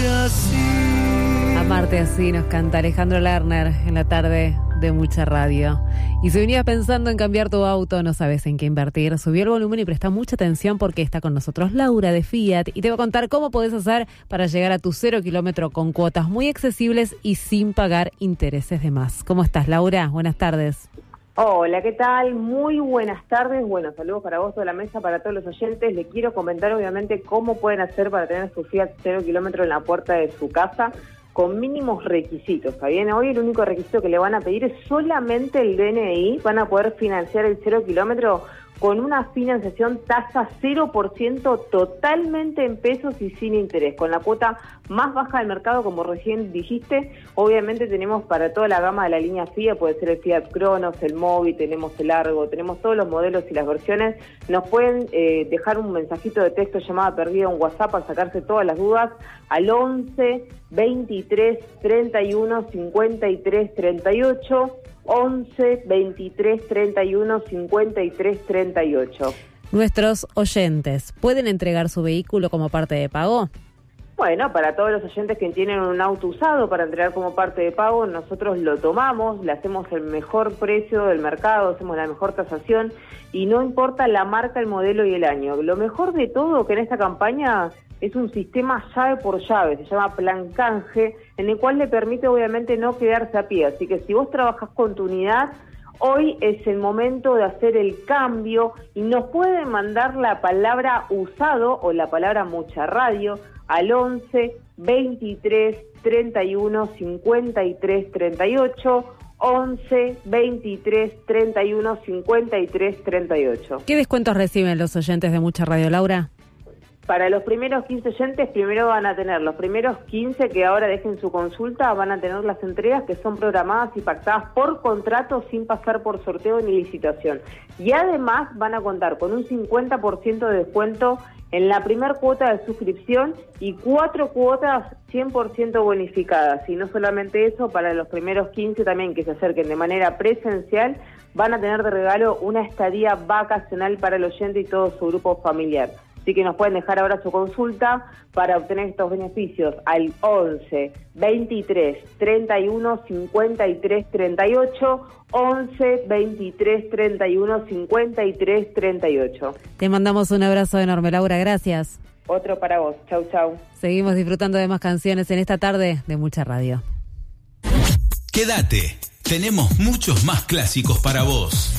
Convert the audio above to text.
Amarte así nos canta Alejandro Lerner en la tarde de Mucha Radio. Y si venías pensando en cambiar tu auto, no sabes en qué invertir, subí el volumen y presta mucha atención porque está con nosotros Laura de Fiat y te va a contar cómo podés hacer para llegar a tu 0 kilómetro con cuotas muy accesibles y sin pagar intereses de más. ¿Cómo estás, Laura? Buenas tardes. Hola, ¿qué tal? Muy buenas tardes. Bueno, saludos para vos, toda la mesa, para todos los oyentes. Les quiero comentar, obviamente, cómo pueden hacer para tener su Fiat 0 kilómetro en la puerta de su casa con mínimos requisitos. ¿Está bien? Hoy el único requisito que le van a pedir es solamente el DNI. Van a poder financiar el 0 kilómetro con una financiación tasa 0% totalmente en pesos y sin interés, con la cuota más baja del mercado, como recién dijiste. Obviamente tenemos para toda la gama de la línea Fiat, puede ser el Fiat Cronos, el Mobi, tenemos el Argo, tenemos todos los modelos y las versiones. Nos pueden dejar un mensajito de texto, llamada perdida, un WhatsApp para sacarse todas las dudas al 11 23 31 53 38. 11 23 31 53 38. Nuestros oyentes, ¿pueden entregar su vehículo como parte de pago? Bueno, para todos los oyentes que tienen un auto usado para entregar como parte de pago, nosotros lo tomamos, le hacemos el mejor precio del mercado, hacemos la mejor tasación y no importa la marca, el modelo y el año. Lo mejor de todo que en esta campaña es un sistema llave por llave, se llama Plan Canje, en el cual le permite obviamente no quedarse a pie. Así que si vos trabajás con tu unidad, hoy es el momento de hacer el cambio y nos pueden mandar la palabra usado o la palabra Mucha Radio al 11 23 31 53 38, 11 23 31 53 38. ¿Qué descuentos reciben los oyentes de Mucha Radio, Laura? Para los primeros 15 oyentes, primero van a tener los primeros 15 que ahora dejen su consulta, van a tener las entregas que son programadas y pactadas por contrato sin pasar por sorteo ni licitación. Y además van a contar con un 50% de descuento en la primera cuota de suscripción y 4 cuotas 100% bonificadas. Y no solamente eso, para los primeros 15 también que se acerquen de manera presencial, van a tener de regalo una estadía vacacional para el oyente y todo su grupo familiar. Así que nos pueden dejar ahora su consulta para obtener estos beneficios al 11 23 31 53 38, 11 23 31 53 38. Te mandamos un abrazo enorme, Laura, gracias. Otro para vos, chau chau. Seguimos disfrutando de más canciones en esta tarde de Mucha Radio. Quédate, tenemos muchos más clásicos para vos.